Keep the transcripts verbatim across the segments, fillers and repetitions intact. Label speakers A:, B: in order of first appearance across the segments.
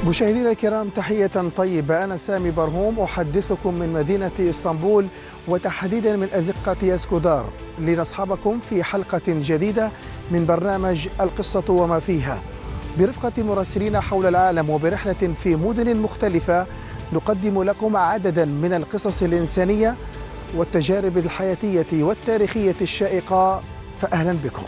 A: مشاهدينا الكرام، تحية طيبة. أنا سامي برهوم أحدثكم من مدينة إسطنبول وتحديدا من أزقة ياسكودار لنصحبكم في حلقة جديدة من برنامج القصة وما فيها، برفقة مراسلين حول العالم وبرحلة في مدن مختلفة نقدم لكم عددا من القصص الإنسانية والتجارب الحياتية والتاريخية الشائقة. فأهلا بكم.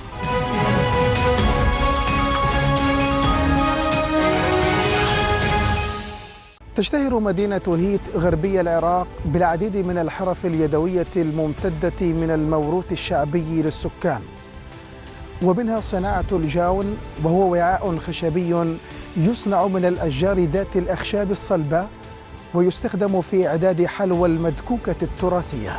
A: تشتهر مدينة هيت غربي العراق بالعديد من الحرف اليدوية الممتدة من الموروث الشعبي للسكان، ومنها صناعة الجاون، وهو وعاء خشبي يصنع من الأشجار ذات الأخشاب الصلبة ويستخدم في إعداد حلوى المدكوكة التراثية.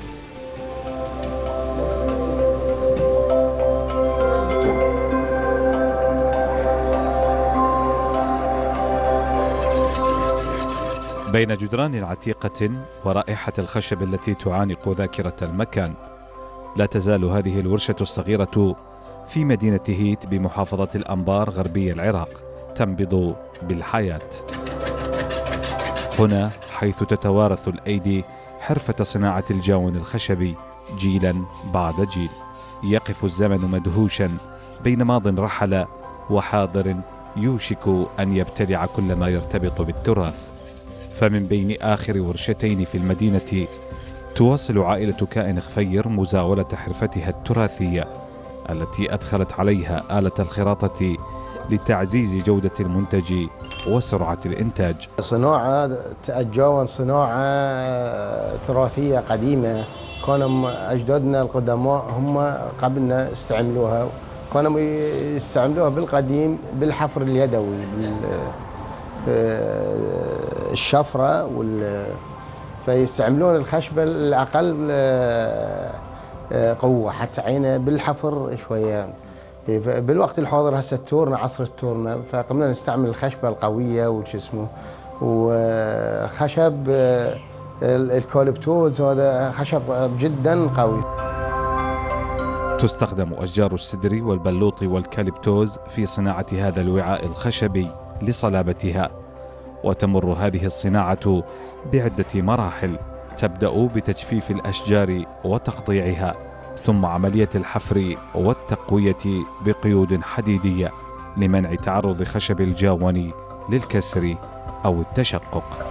B: بين جدران عتيقة ورائحة الخشب التي تعانق ذاكرة المكان، لا تزال هذه الورشة الصغيرة في مدينة هيت بمحافظة الأنبار غربي العراق تنبض بالحياة. هنا حيث تتوارث الأيدي حرفة صناعة الجاون الخشبي جيلا بعد جيل، يقف الزمن مدهوشا بين ماض رحل وحاضر يوشك أن يبتلع كل ما يرتبط بالتراث. فمن بين آخر ورشتين في المدينة تواصل عائلة كائن خفير مزاولة حرفتها التراثية التي أدخلت عليها آلة الخراطة لتعزيز جودة المنتج وسرعة الإنتاج.
C: صناعة الجاون صناعة تراثية قديمة، كانوا أجدادنا القدماء هم قبلنا استعملوها، كانوا يستعملوها بالقديم بالحفر اليدوي، الشفرة وال... فيستعملون الخشبة الأقل قوة حتى عينه بالحفر شوية. بالوقت الحاضر هسه التورنة، عصر التورنة، فقمنا نستعمل الخشبة القوية وش اسمه، وخشب الكوليبتوز هذا خشب جدا قوي.
B: تستخدم أشجار السدر والبلوط والكاليبتوز في صناعة هذا الوعاء الخشبي لصلابتها، وتمر هذه الصناعة بعدة مراحل، تبدأ بتجفيف الأشجار وتقطيعها، ثم عملية الحفر والتقوية بقيود حديدية لمنع تعرض خشب الجاون للكسر أو التشقق.